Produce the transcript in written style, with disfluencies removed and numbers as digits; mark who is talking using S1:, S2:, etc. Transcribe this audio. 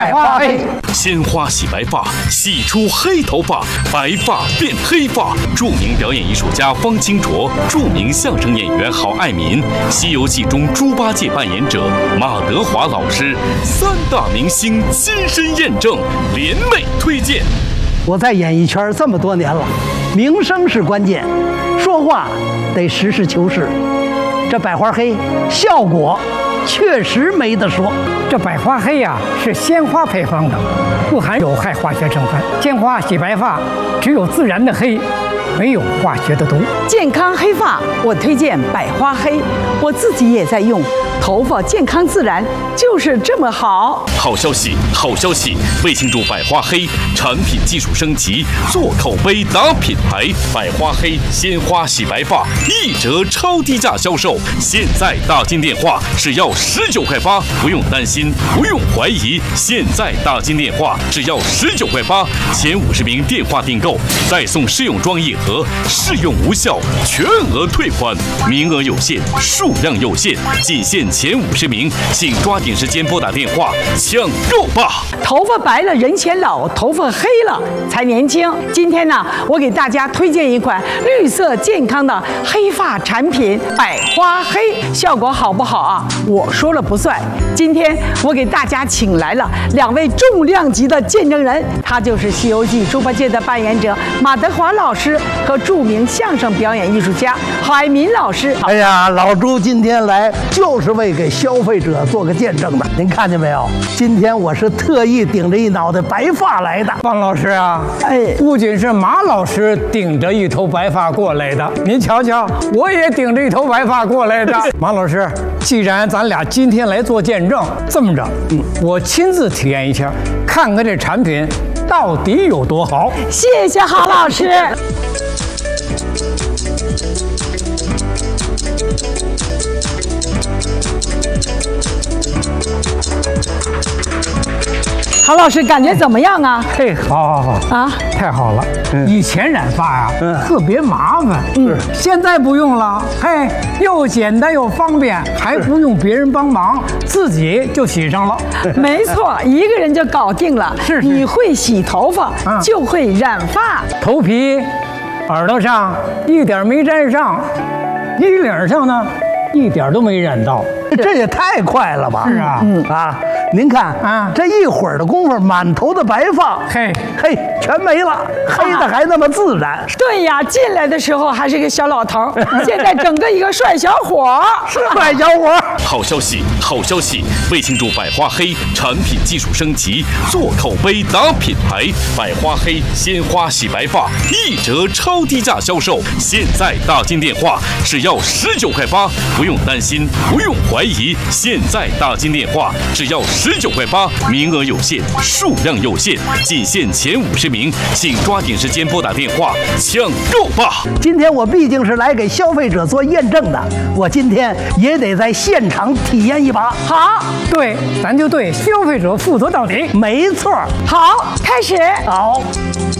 S1: 百花黑，
S2: 鲜花洗白发，洗出黑头发，白发变黑发。著名表演艺术家方清卓，著名相声演员郝爱民，《西游记》中猪八戒扮演者马德华老师，三大明星亲身验证，联袂推荐。
S1: 我在演艺圈这么多年了，名声是关键，说话得实事求是。这百花黑效果确实没得说。
S3: 这百花黑呀，是鲜花配方的，不含有害化学成分。鲜花洗白发，只有自然的黑，没有化学的毒。
S4: 健康黑发，我推荐百花黑，我自己也在用，头发健康自然，就是这么好。
S2: 好消息，好消息！为庆祝百花黑产品技术升级，做口碑打品牌，百花黑鲜花洗白发1折超低价销售。现在大金电话只要19块8，不用担心，不用怀疑。现在大金电话只要19块8，前50名电话订购再送试用装1盒，试用无效全额退款，名额有限，数量有限，仅限前50名，请抓紧时间拨打电话抢购吧！
S4: 头发白了人显老，头发黑了才年轻。今天呢，我给大家推荐一款绿色健康的黑发产品百花黑，效果好不好啊？我说了不算。今天我给大家请来了2位重量级的见证人，他就是《西游记》猪八戒的扮演者马德华老师和著名相声表演艺术家郝爱民老师。
S1: 哎呀，老朱今天来就是为给消费者做个见证的，您看见没有？今天我是特意顶着一脑袋白发来的。
S3: 方老师啊，不仅是马老师顶着一头白发过来的，您瞧瞧，我也顶着一头白发过来的。马老师，既然咱俩今天来做见证，这么着，我亲自体验一下，看看这产品到底有多好。
S4: 谢谢郝老师。郝老师感觉怎么样啊？
S3: 嘿，好啊，太好了！以前染发呀，特别麻烦，现在不用了，嘿，又简单又方便，还不用别人帮忙，自己就洗上了。
S4: 没错，一个人就搞定了。是你会洗头发，就会染发。
S3: 头皮、耳朵上一点没沾上，衣领上呢一点都没染到。
S1: 这也太快了吧！
S3: 是啊，
S1: 您看啊，这一会儿的功夫，满头的白发，嘿，全没了，黑的还那么自然。
S4: 对呀，进来的时候还是个小老头，现在整个一个帅小伙，
S1: 是帅小伙。
S2: 好消息，好消息！为庆祝百花黑产品技术升级，做口碑打品牌，百花黑鲜花洗白发1折超低价销售。现在大金电话只要19块8，不用担心，不用怀疑。现在大金电话只要19块8，名额有限，数量有限，仅限前50名，请抓紧时间拨打电话抢购吧！
S1: 今天我毕竟是来给消费者做验证的，我今天也得在现场体验一把。
S4: 好，
S3: 对，咱就对消费者负责到底。
S1: 没错，
S4: 好，开始。
S1: 好。